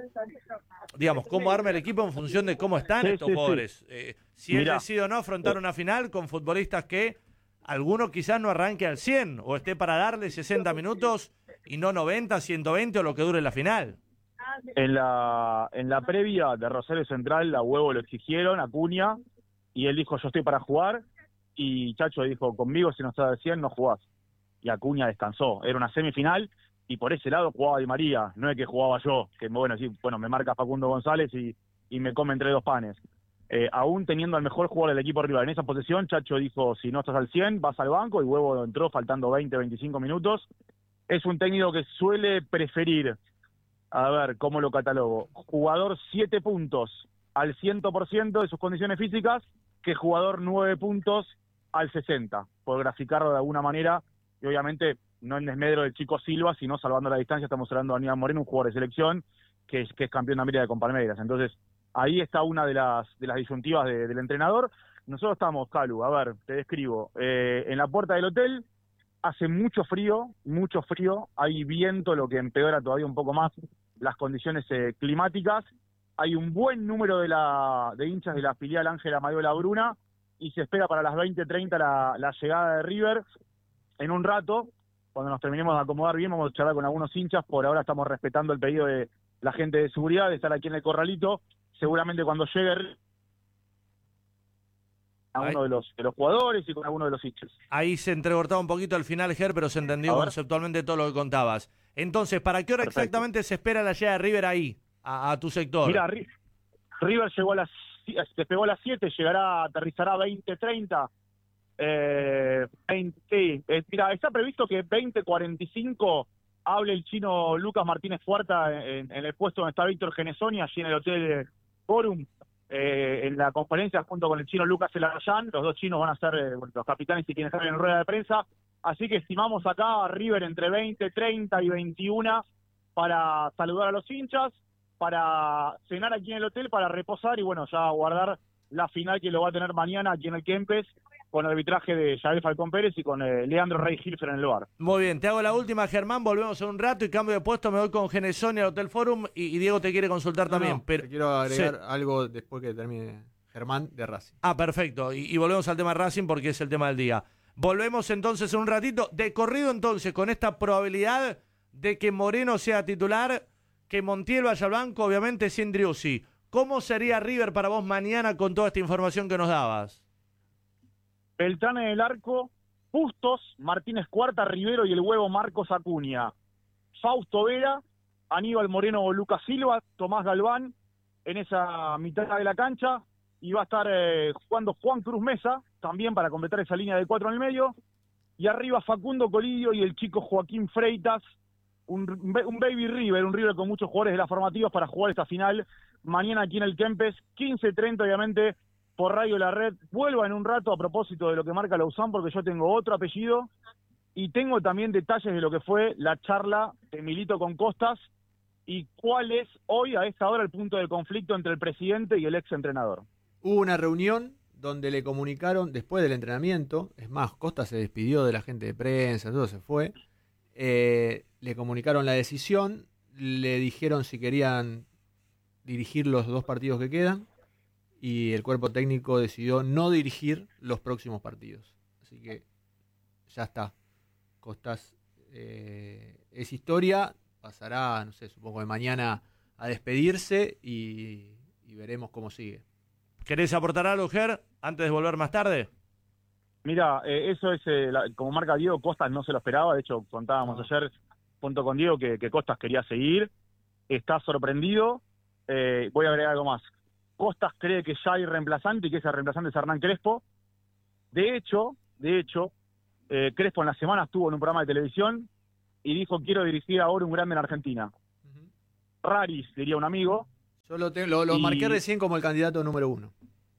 [SPEAKER 1] arma el equipo en función de cómo están estos jugadores. Si él decide o no afrontar una final con futbolistas que alguno quizás no arranque al 100 o esté para darle 60 minutos y no 90, 120 o lo que dure la final.
[SPEAKER 14] En la previa de Rosario Central, a Huevo lo exigieron, Acuña, y él dijo, yo estoy para jugar, y Chacho dijo, conmigo si no estás al 100 no jugás. Y Acuña descansó, era una semifinal, y por ese lado jugaba Di María, no es que jugaba yo, que bueno, sí, bueno, me marca Facundo González y me come entre dos panes. Aún teniendo al mejor jugador del equipo rival en esa posición, Chacho dijo, si no estás al 100, vas al banco, y Huevo entró faltando 20, 25 minutos. Es un técnico que suele preferir, a ver, ¿cómo lo catalogo? Jugador 7 puntos al 100% de sus condiciones físicas, que jugador 9 puntos al 60%, por graficarlo de alguna manera, y obviamente no en desmedro del chico Silva, sino salvando la distancia, estamos hablando de Aníbal Moreno, un jugador de selección que es campeón de América con Palmeiras. Entonces, ahí está una de las disyuntivas del entrenador. Nosotros estamos, Calu, a ver, te describo, en la puerta del hotel, hace mucho frío, hay viento, lo que empeora todavía un poco más las condiciones climáticas. Hay un buen número de hinchas de la filial Ángela Mayola Bruna y se espera para las 20:30 la llegada de River. En un rato, cuando nos terminemos de acomodar bien, vamos a charlar con algunos hinchas. Por ahora estamos respetando el pedido de la gente de seguridad de estar aquí en el corralito. Seguramente cuando llegue a uno de los jugadores y con alguno de los hinchas.
[SPEAKER 1] Ahí se entrecortaba un poquito al final, Ger, pero se entendió conceptualmente todo lo que contabas. Entonces, ¿para qué hora exactamente se espera la llegada de River ahí, a tu sector?
[SPEAKER 14] Mira, River despegó a las 7, aterrizará 20:30. Mira, está previsto que 20:45 hable el chino Lucas Martínez Puerta en el puesto donde está Víctor Genesoni, allí en el Hotel Forum, en la conferencia junto con el chino Lucas Elarayán. Los dos chinos van a ser los capitanes y quienes salen en rueda de prensa. Así que estimamos acá a River entre 20:30 y 21 para saludar a los hinchas, para cenar aquí en el hotel, para reposar y bueno, ya guardar la final que lo va a tener mañana aquí en el Kempes, con el arbitraje de Javier Falcón Pérez y con Leandro Rey Hilfer en el lugar.
[SPEAKER 1] Muy bien, te hago la última, Germán, volvemos en un rato y cambio de puesto, me voy con Genesoni al Hotel Forum y Diego te quiere consultar también.
[SPEAKER 2] Pero quiero agregar algo después que termine Germán de Racing.
[SPEAKER 1] Ah, perfecto, y volvemos al tema de Racing porque es el tema del día. Volvemos entonces en un ratito, de corrido entonces, con esta probabilidad de que Moreno sea titular, que Montiel vaya al banco, obviamente sin Driussi. ¿Cómo sería River para vos mañana con toda esta información que nos dabas?
[SPEAKER 14] Beltrán en el arco, Bustos, Martínez Cuarta, Rivero y el huevo Marcos Acuña. Fausto Vera, Aníbal Moreno o Lucas Silva, Tomás Galván en esa mitad de la cancha. Y va a estar jugando Juan Cruz Mesa, también para completar esa línea de 4 en el medio. Y arriba Facundo Colidio y el chico Joaquín Freitas, un baby River, un River con muchos jugadores de las formativas para jugar esta final mañana aquí en el Kempes, 15:30 obviamente, por Radio La Red. Vuelva en un rato a propósito de lo que marca Lauzán, porque yo tengo otro apellido y tengo también detalles de lo que fue la charla de Milito con Costas y cuál es hoy a esta hora el punto de conflicto entre el presidente y el ex entrenador.
[SPEAKER 2] Hubo una reunión donde le comunicaron después del entrenamiento, es más, Costas se despidió de la gente de prensa, todo se fue, le comunicaron la decisión, le dijeron si querían dirigir los 2 partidos que quedan y el cuerpo técnico decidió no dirigir los próximos partidos. Así que ya está. Costas es historia, pasará, no sé, supongo de mañana a despedirse y veremos cómo sigue.
[SPEAKER 1] ¿Querés aportar algo, Ger, antes de volver más tarde?
[SPEAKER 14] Mira, eso es, como marca Diego, Costas no se lo esperaba. De hecho, contábamos ayer junto con Diego que Costas quería seguir. Está sorprendido. Voy a agregar algo más. Costas cree que ya hay reemplazante y que ese reemplazante es Hernán Crespo. De hecho, Crespo en la semana estuvo en un programa de televisión y dijo: quiero dirigir ahora un grande en Argentina. Raris, diría un amigo.
[SPEAKER 2] Yo lo marqué recién como el candidato número 1.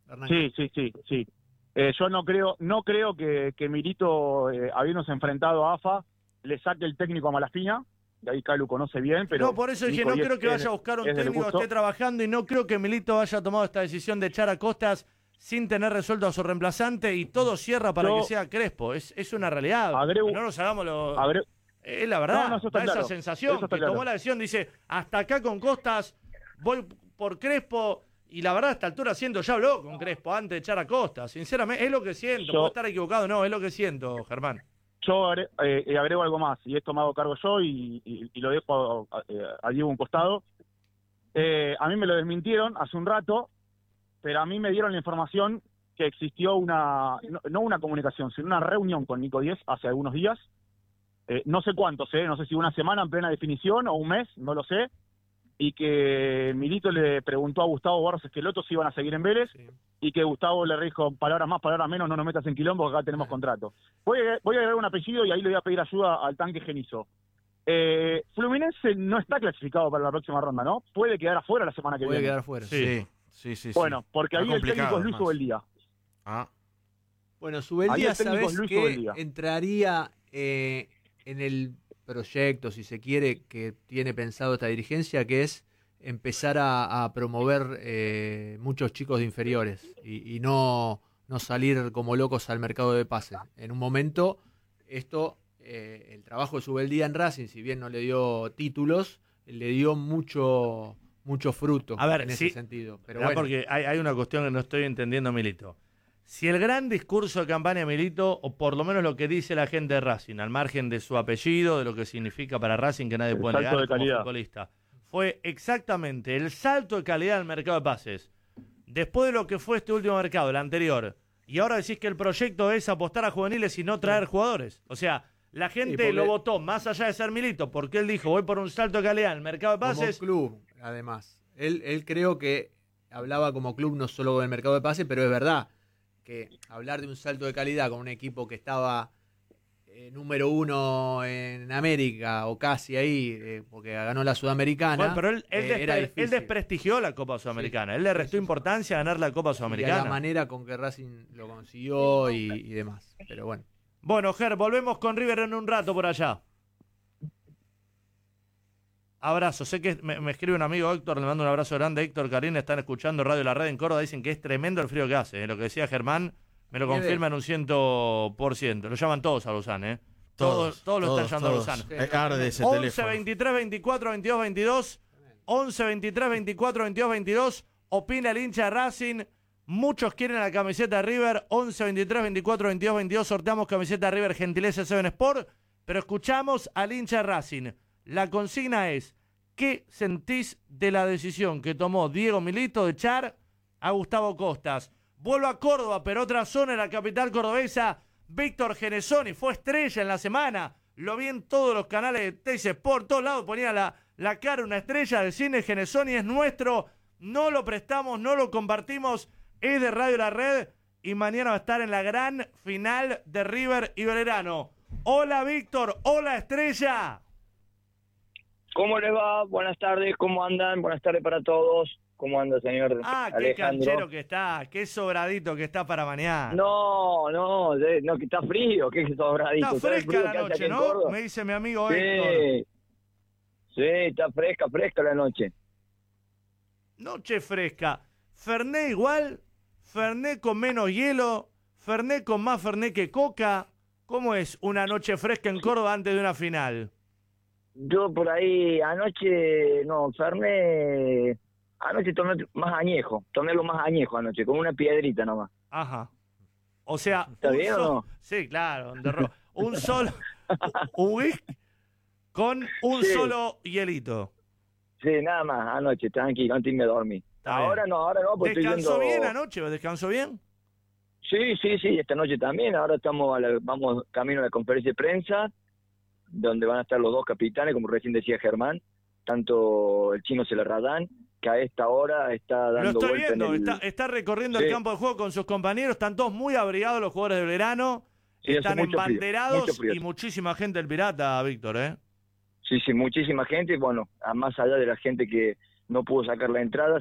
[SPEAKER 14] Sí. Yo no creo que Milito, habiéndose enfrentado a AFA, le saque el técnico a Malaspina. De ahí Calu conoce bien, pero...
[SPEAKER 1] No, por eso dije, no creo que vaya a buscar un técnico que esté trabajando y no creo que Milito haya tomado esta decisión de echar a Costas sin tener resuelto a su reemplazante y todo cierra para que sea Crespo. Es una realidad. No nos hagamos es la verdad, da esa sensación que tomó la decisión, dice, hasta acá con Costas, voy por Crespo, y la verdad a esta altura siento, ya habló con Crespo antes de echar a Costas, sinceramente, es lo que siento, puedo estar equivocado, no, es lo que siento, Germán.
[SPEAKER 14] Yo agrego algo más, y esto me hago cargo yo y lo dejo a Diego un costado. A mí me lo desmintieron hace un rato, pero a mí me dieron la información que existió no una comunicación, sino una reunión con Nico Díez hace algunos días. No sé cuántos, no sé si una semana en plena definición o un mes, no lo sé, y que Milito le preguntó a Gustavo Barros Esqueloto si iban a seguir en Vélez, y que Gustavo le dijo, palabras más, palabras menos, no nos metas en quilombo, acá tenemos contrato. Voy a agregar un apellido y ahí le voy a pedir ayuda al tanque Genizo. Fluminense no está clasificado para la próxima ronda, ¿no? Puede quedar afuera la semana que viene.
[SPEAKER 2] Puede quedar afuera.
[SPEAKER 3] Sí.
[SPEAKER 14] Bueno, porque ahí el técnico es Luis Ubeldía.
[SPEAKER 2] Bueno, Ubeldía, ¿sabes qué? Entraría en el proyecto, si se quiere, que tiene pensado esta dirigencia, que es empezar a promover muchos chicos de inferiores y no salir como locos al mercado de pases. En un momento, el trabajo de Ubeldía en Racing, si bien no le dio títulos, le dio mucho fruto en ese sentido. Pero bueno.
[SPEAKER 1] Porque hay una cuestión que no estoy entendiendo, Milito. Si el gran discurso de campaña de Milito, o por lo menos lo que dice la gente de Racing, al margen de su apellido, de lo que significa para Racing, que nadie puede negar como futbolista, fue exactamente el salto de calidad del mercado de pases, después de lo que fue este último mercado, el anterior, y ahora decís que el proyecto es apostar a juveniles y no traer jugadores. O sea, la gente lo votó más allá de ser Milito, porque él dijo, voy por un salto de calidad en el mercado de pases.
[SPEAKER 2] Como club, además. Él creo que hablaba como club, no solo del mercado de pases, pero es verdad que hablar de un salto de calidad con un equipo que estaba número 1 en América o casi ahí, porque ganó la Sudamericana.
[SPEAKER 1] Bueno, pero él desprestigió la Copa Sudamericana. Él le restó importancia a ganar la Copa Sudamericana.
[SPEAKER 2] Y a la manera con que Racing lo consiguió y demás. Pero bueno.
[SPEAKER 1] Bueno, Ger, volvemos con River en un rato por allá. Abrazo. Sé que me escribe un amigo, Héctor, le mando un abrazo grande. Héctor, Karim, están escuchando Radio La Red en Córdoba. Dicen que es tremendo el frío que hace. Lo que decía Germán me lo confirma en un 100%. Lo llaman todos a Luzán, Todos lo están llamando a Luzán.
[SPEAKER 3] Arde ese
[SPEAKER 1] 11
[SPEAKER 3] teléfono.
[SPEAKER 1] 23 24 22 22. 11 23 24 22 22. Opina el hincha de Racing. Muchos quieren la camiseta de River. 11 23 24 22 22. Sorteamos camiseta de River, gentileza 7 Sport. Pero escuchamos al hincha de Racing. La consigna es, ¿qué sentís de la decisión que tomó Diego Milito de echar a Gustavo Costas? Vuelvo a Córdoba, pero otra zona en la capital cordobesa. Víctor Genesoni fue estrella en la semana. Lo vi en todos los canales de TC Sport, todos lados ponía la cara una estrella de cine. Genesoni es nuestro, no lo prestamos, no lo compartimos, es de Radio La Red y mañana va a estar en la gran final de River y Belgrano. Hola Víctor, hola estrella.
[SPEAKER 15] ¿Cómo les va? Buenas tardes, ¿cómo andan? Buenas tardes para todos. ¿Cómo anda, señor
[SPEAKER 1] Ah, qué
[SPEAKER 15] Alejandro?
[SPEAKER 1] canchero que está, qué sobradito que está para mañana.
[SPEAKER 15] No, que está frío, que es sobradito.
[SPEAKER 1] Está
[SPEAKER 15] ¿Sabes el
[SPEAKER 1] fresca
[SPEAKER 15] frío
[SPEAKER 1] la
[SPEAKER 15] que hace
[SPEAKER 1] noche,
[SPEAKER 15] aquí en
[SPEAKER 1] ¿no?
[SPEAKER 15] Córdoba?
[SPEAKER 1] Me dice mi amigo Héctor.
[SPEAKER 15] Sí, está fresca la noche.
[SPEAKER 1] Noche fresca. Fernet igual, Fernet con menos hielo, Fernet con más Fernet que Coca. ¿Cómo es una noche fresca en Córdoba antes de una final?
[SPEAKER 15] Yo por ahí anoche, Fernet, anoche tomé más añejo, tomé lo más añejo anoche, con una piedrita nomás.
[SPEAKER 1] Ajá. O sea,
[SPEAKER 15] ¿Está bien o no?
[SPEAKER 1] Sí, claro, un solo, un whisky con un
[SPEAKER 15] Sí.
[SPEAKER 1] solo hielito.
[SPEAKER 15] Sí, nada más, anoche, tranquilo, antes me dormí.
[SPEAKER 1] Está
[SPEAKER 15] Ahora no, porque estoy
[SPEAKER 1] ¿Descansó
[SPEAKER 15] viendo...
[SPEAKER 1] bien anoche? ¿Descansó bien?
[SPEAKER 15] Sí, esta noche también. Ahora vamos camino a la conferencia de prensa, donde van a estar los dos capitanes, como recién decía Germán, tanto el chino Celarradán, que a esta hora está
[SPEAKER 1] Lo
[SPEAKER 15] dando
[SPEAKER 1] estoy
[SPEAKER 15] vuelta
[SPEAKER 1] viendo,
[SPEAKER 15] en el...
[SPEAKER 1] está recorriendo
[SPEAKER 15] Sí.
[SPEAKER 1] el campo de juego con sus compañeros, están todos muy abrigados los jugadores de Belgrano,
[SPEAKER 15] Sí, hace
[SPEAKER 1] están
[SPEAKER 15] mucho frío,
[SPEAKER 1] embanderados
[SPEAKER 15] mucho frío.
[SPEAKER 1] y muchísima gente del Pirata, Víctor, ¿eh?
[SPEAKER 15] Sí, muchísima gente, bueno, más allá de la gente que no pudo sacar la entrada,